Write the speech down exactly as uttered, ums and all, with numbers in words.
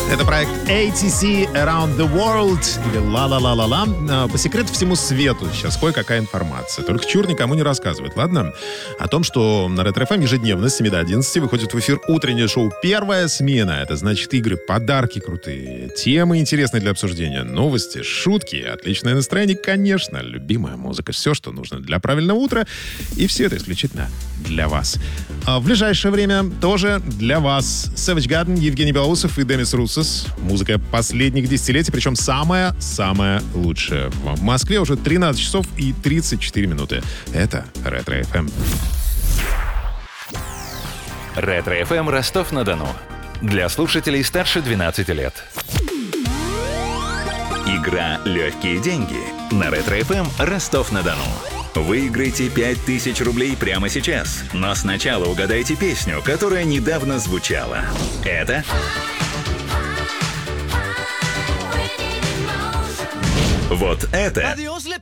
Это проект эй ти си Around the World или ла-ла-ла-ла-ла. По секрету всему свету сейчас кое-какая информация. Только чур никому не рассказывает, ладно? О том, что на Ретро эф эм ежедневно с семи до одиннадцати выходит в эфир утреннее шоу «Первая смена». Это значит игры, подарки крутые, темы интересные для обсуждения, новости, шутки, отличное настроение, конечно, любимая музыка. Все, что нужно для правильного утра. И все это исключительно для вас. А в ближайшее время тоже для вас Savage Garden, Евгений Белоусов и Демис Руссос. Музыка последних десятилетий, причем самая-самая лучшая. В Москве уже тринадцать часов и тридцать четыре минуты. Это Ретро эф эм. Ретро эф эм Ростов-на-Дону. Для слушателей старше двенадцати лет. Игра «Легкие деньги» на Ретро эф эм Ростов-на-Дону. Выиграйте пять тысяч рублей прямо сейчас. Но сначала угадайте песню, которая недавно звучала. Это... Вот это...